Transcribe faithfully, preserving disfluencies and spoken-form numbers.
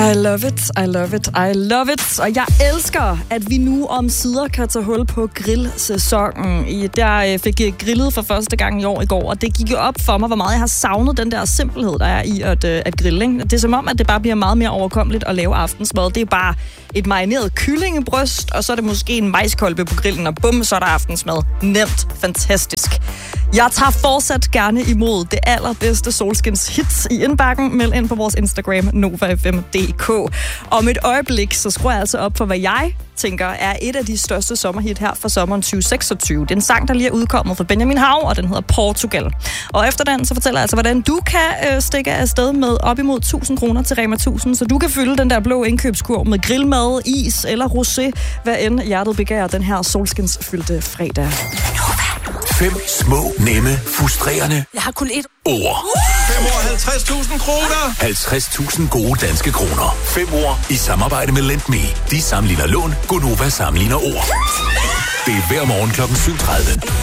I love it, I love it, I love it. Og jeg elsker, at vi nu om sider kan tage hul på grillsæsonen. Der fik jeg grillet for første gang i år i går, og det gik jo op for mig, hvor meget jeg har savnet den der simpelhed, der er i at, at grille. Ikke? Det er som om, at det bare bliver meget mere overkommeligt at lave aftensmad. Det er bare et marineret kyllingebryst, og så er det måske en majskolbe på grillen, og bum, så er der aftensmad. Nemt, fantastisk. Jeg tager fortsat gerne imod det allerbedste solskins hits i indbakken. Meld ind på vores Instagram, Nova F M punktum d k. Om et øjeblik, så skruer jeg altså op for, hvad jeg tænker er et af de største sommerhit her fra sommeren tyve seksogtyve. Det er en sang, der lige er udkommet fra Benjamin Hav, og den hedder Portugal. Og efter den, så fortæller jeg altså, hvordan du kan øh, stikke afsted med op imod tusind kroner til Rema tusind, så du kan fylde den der blå indkøbskurv med grillmad, is eller rosé, hvad end hjertet begærer den her solskinsfyldte fredag. Fem små, nemme, frustrerende Jeg har kun ét ord. Fem år, halvtreds tusind kroner. halvtreds tusind gode danske kroner. Fem ord i samarbejde med LendMe. De sammenligner lån, Gonova sammenligner ord. Det er hver morgen klokken syv tredive.